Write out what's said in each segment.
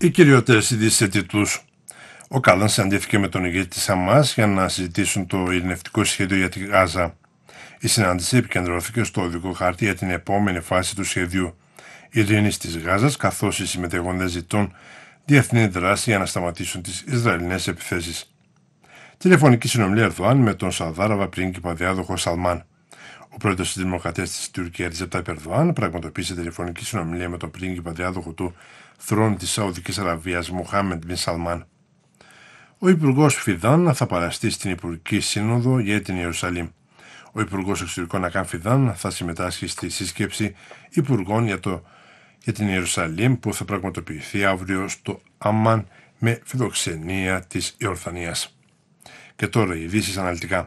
Οι κυριότερες ειδήσεις σε τίτλους. Ο Κάλλαν συναντήθηκε με τον ηγέτη της Χαμάς για να συζητήσουν το ειρηνευτικό σχέδιο για τη Γάζα. Η συνάντηση επικεντρώθηκε στο οδικό χάρτη για την επόμενη φάση του σχεδίου ειρήνης της Γάζας, καθώς οι συμμετέχοντες ζητούν διεθνή δράση για να σταματήσουν τις Ισραηλινές επιθέσεις. Τηλεφωνική συνομιλία Ερδοάν με τον Σαουδάραβα πρίγκιπα διάδοχο Σαλμάν. Ο πρόεδρος της Δημοκρατίας της Τουρκίας, Ρετζέπ Ταγιπ Ερδοάν, πραγματοποίησε τηλεφωνική συνομιλία με τον πρίγκιπα διάδοχο του θρόνου της Σαουδικής Αραβίας, Μοχάμεντ Μπιν Σαλμάν. Ο Υπουργός Φιδάν θα παραστεί στην Υπουργική Σύνοδο για την Ιερουσαλήμ. Ο Υπουργός Εξωτερικών Ακάν Φιδάν θα συμμετάσχει στη σύσκεψη Υπουργών για την Ιερουσαλήμ που θα πραγματοποιηθεί αύριο στο Αμμάν με φιλοξενία της Ιορδανίας. Και τώρα οι ειδήσεις αναλυτικά.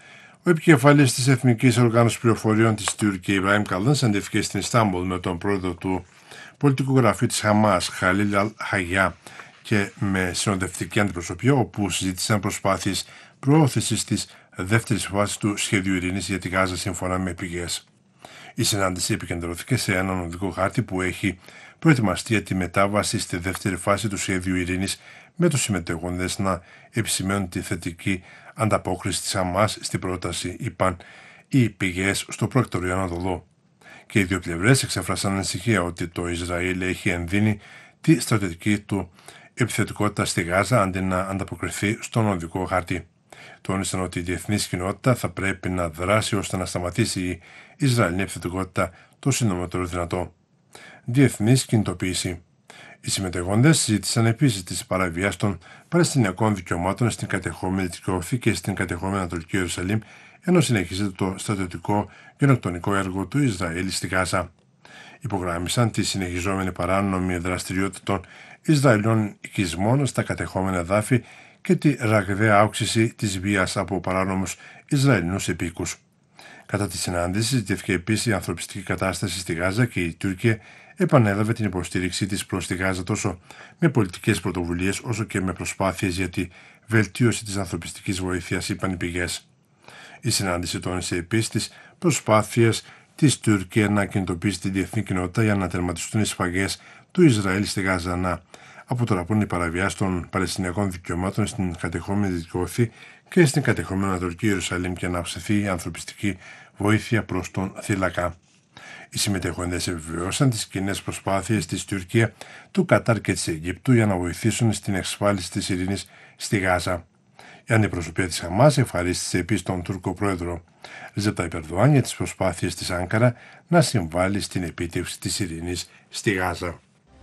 Ο επικεφαλής της Εθνικής Οργάνωσης Πληροφοριών της Τουρκίας, Ιμπραήμ Καλλάν, συναντήθηκε στην Ιστάμπουλ με τον πρόεδρο του πολιτικού γραφείου της Χαμάς, Χαλίλ Αλ-Χαγιά, και με συνοδευτική αντιπροσωπεία, όπου συζήτησαν προσπάθειες προώθησης της δεύτερης φάσης του σχεδίου ειρήνης για τη Γάζα σύμφωνα με πηγές. Η συνάντηση επικεντρώθηκε σε έναν οδικό χάρτη που έχει προετοιμαστεί για τη μετάβαση στη δεύτερη φάση του σχέδιου ειρήνης, με τους συμμετέχοντες να επισημαίνουν τη θετική ανταπόκριση της Χαμάς στην πρόταση, είπαν οι πηγές στο προεκτορείο Ανατολού. Και οι δύο πλευρές εξέφρασαν ανησυχία ότι το Ισραήλ έχει ενδύνει τη στρατιωτική του επιθετικότητα στη Γάζα αντί να ανταποκριθεί στον οδικό χάρτη. Τόνισαν ότι η διεθνής κοινότητα θα πρέπει να δράσει ώστε να σταματήσει η Ισραηλινή επιθετικότητα το συντομότερο δυνατό. Διεθνής κινητοποίηση. Οι συμμετέχοντες συζήτησαν επίσης τις παραβιάσεις των Παλαιστινιακών δικαιωμάτων στην κατεχόμενη Τικόφη και στην κατεχόμενη Ανατολική Ιερουσαλήμ, ενώ συνεχίζεται το στρατιωτικό γενοκτονικό έργο του Ισραήλ στη Γάζα. Υπογράμμισαν τη συνεχιζόμενη παράνομη δραστηριότητα των Ισραηλινών οικισμών στα κατεχόμενα εδάφη και τη ραγδαία αύξηση της βίας από παράνομους Ισραηλινούς επίκους. Κατά τη συνάντηση συζητήθηκε επίσης η ανθρωπιστική κατάσταση στη Γάζα και η Τουρκία επανέλαβε την υποστήριξή της προς τη Γάζα τόσο με πολιτικές πρωτοβουλίες όσο και με προσπάθειες για τη βελτίωση της ανθρωπιστικής βοήθειας, είπαν οι πηγές. Η συνάντηση τόνισε επίσης τις προσπάθειες της Τουρκία να κινητοποιήσει τη διεθνή κοινότητα για να τερματιστούν οι σφαγές του Ισραήλ στη Γάζα, να αποτραπούν οι παραβιάσεις των Παλαιστινιακών δικαιωμάτων στην κατεχόμενη Δυτική Όχθη και στην κατεχόμενη Ανατολική Ιερουσαλήμ και να αυξηθεί η ανθρωπιστική βοήθεια προς τον θύλακα. Οι συμμετέχοντες επιβεβαιώσαν τις κοινές προσπάθειες της Τουρκία, του Κατάρ και της Αιγύπτου για να βοηθήσουν στην εξασφάλιση της ειρήνης στη Γάζα. Η αντιπροσωπεία της Χαμάς ευχαρίστησε επίσης τον Τούρκο πρόεδρο Ρετζέπ Ταγιπ Ερδοάν για τις προσπάθειες της Άνκαρα να συμβάλλει στην επίτευξη της ειρήνης στη Γάζα.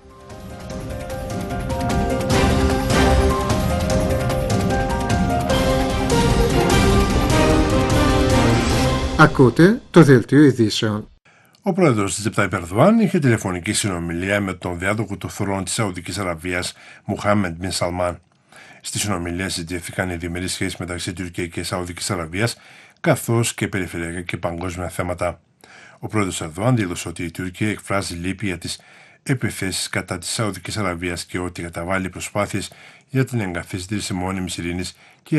Ακούτε το δελτίο ειδήσεων. Ο πρόεδρος της Ρετζέπ Ταγιπ Ερδοάν είχε τηλεφωνική συνομιλία με τον διάδοχο του θρόνου της Σαουδικής Αραβίας, Μοχάμεντ Μπιν Σαλμάν. Στη συνομιλία συζητήθηκαν οι διμερείς σχέσεις μεταξύ Τουρκίας και Σαουδικής Αραβίας, καθώς και περιφερειακά και παγκόσμια θέματα. Ο πρόεδρος Ερδοάν δήλωσε ότι η Τουρκία εκφράζει λύπη για τις επιθέσεις κατά της Σαουδικής Αραβίας και ότι καταβάλει προσπάθειες για την εγκαθίδρυση μόνιμης ειρήνης και